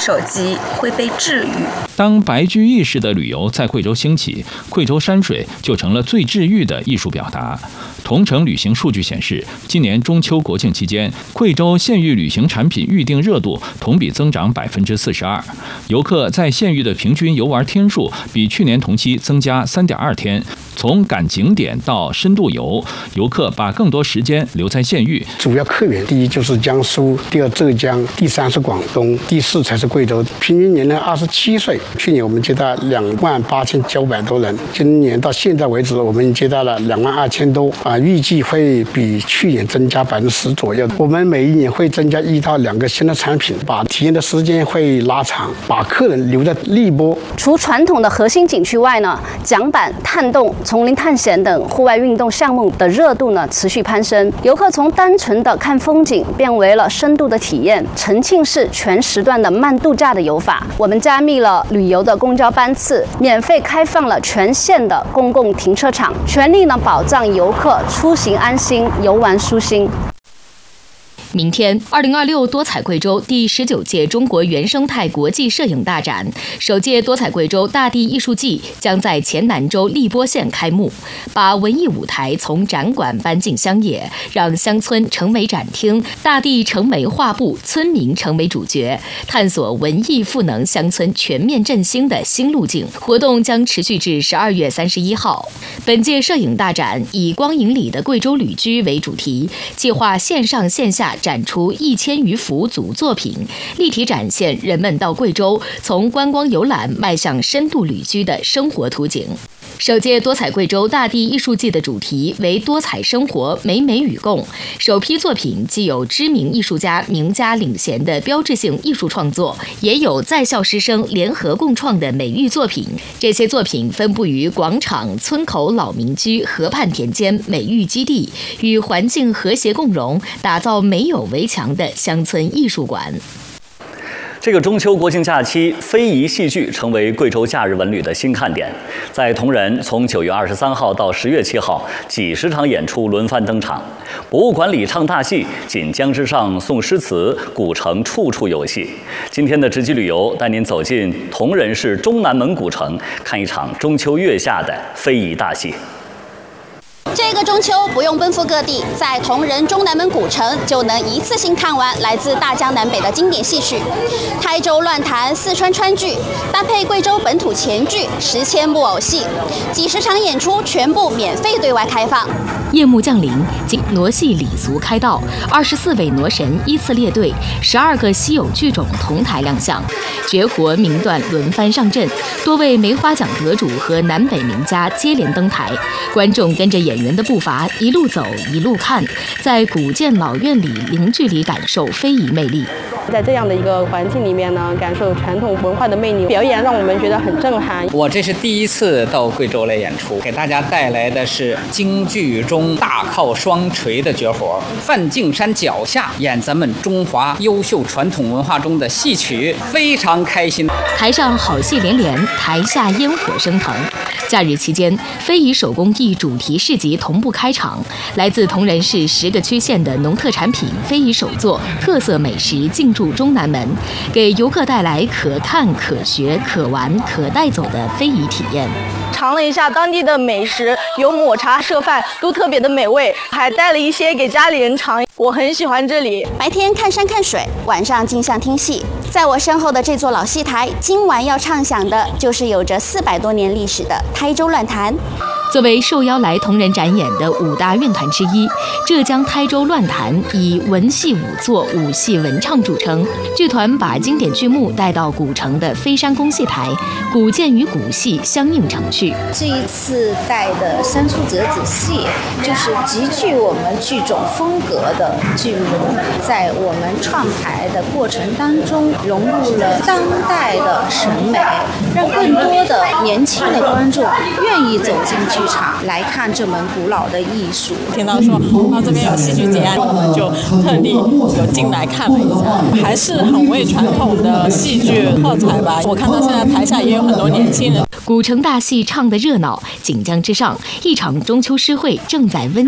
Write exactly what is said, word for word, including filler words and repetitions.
手机会被治愈。 当白居易式的旅游在贵州兴起，贵州山水就成了最治愈的艺术表达。同城旅行数据显示，今年中秋国庆期间，贵州县域旅行产品预订热度同比增长百分之四十二，游客在县域的平均游玩天数比去年同期增加三点二天。从赶景点到深度游，游客把更多时间留在县域。 主要客源第一就是江苏，第二浙江，第三是广东，第四才是贵州。平均年龄二十七岁。去年我们接待两万八千九百多人，今年到现在为止，我们接待了两万二千多啊，预计会比去年增加百分之十左右。我们每一年会增加一到两个新的产品，把体验的时间会拉长，把客人留在荔波。 除传统的核心景区外呢，桨板、探洞、丛林探险等户外运动项目的热度呢持续攀升，游客从单纯的看风景变为了深度的体验。重庆市全时段的慢度假的游法，我们加密了旅游的公交班次，免费开放了全县的公共停车场，全力呢保障游客出行安心、游玩舒心。 明天，二零二六多彩贵州第十九届中国原生态国际摄影大展，首届多彩贵州大地艺术季将在黔南州荔波县开幕，把文艺舞台从展馆搬进乡野，让乡村成为展厅，大地成为画布，村民成为主角，探索文艺赋能乡村全面振兴的新路径。活动将持续至十二月三十一号。本届摄影大展以光影里的贵州旅居为主题，计划线上线下展出一千余幅组作品，立体展现人们到贵州从观光游览迈向深度旅居的生活图景。首届多彩贵州大地艺术季的主题为多彩生活，美美与共。首批作品既有知名艺术家名家领衔的标志性艺术创作，也有在校师生联合共创的美育作品。这些作品分布于广场、村口、老民居、河畔田间美育基地，与环境和谐共融，打造没有围墙的乡村艺术馆。 这个中秋国庆假期，非遗戏剧成为贵州假日文旅的新看点。在铜仁，从九月二十三号到十月七号，几十场演出轮番登场。博物馆里唱大戏，锦江之上诵诗词，古城处处有戏。今天的直击旅游带您走进铜仁市中南门古城，看一场中秋月下的非遗大戏。 这个中秋不用奔赴各地，在铜仁中南门古城就能一次性看完来自大江南北的经典戏曲。台州乱弹、四川川剧，搭配贵州本土前剧十千部偶戏，几十场演出全部免费对外开放。 夜幕降临，即傩戏礼俗开道，二十四位傩神依次列队，十二个稀有剧种同台亮相，绝活名段轮番上阵，多位梅花奖得主和南北名家接连登台，观众跟着演员的步伐一路走一路看，在古建老院里零距离感受非遗魅力。 在这样的一个环境里面呢，感受传统文化的魅力，表演让我们觉得很震撼。 我这是第一次到贵州来演出，给大家带来的是京剧中大靠双锤的绝活，范敬山脚下演咱们中华优秀传统文化中的戏曲，非常开心。 台上好戏连连，台下烟火升腾。假日期间，非遗手工艺主题市集同步开场，来自铜仁市十个区县的农特产品、非遗手作、特色美食进驻中南门，给游客带来可看、可学、可玩、可带走的非遗体验。 尝了一下当地的美食，有抹茶设饭，都特别的美味，还带了一些给家里人尝。我很喜欢这里。 白天看山看水，晚上镜像听戏。在我身后的这座老戏台，今晚要唱响的就是有着四百多年历史的台州乱弹。 作为受邀来铜仁展演的五大院团之一，浙江台州乱弹以文戏武作、武戏文唱著称。剧团把经典剧目带到古城的飞山宫戏台，古建与古戏相映成趣。 这一次带的三出折子戏，就是极具我们剧种风格的剧目，在我们创排的过程当中，融入了当代的审美，让更多的年轻的观众愿意走进剧场来看这门古老的艺术。 听到说啊这边有戏剧节，我们就特地有进来看了一下，还是很为传统的戏剧喝彩吧。我看到现在台下也有很多年轻人。 古城大戏唱得热闹，锦江之上，一场中秋诗会正在温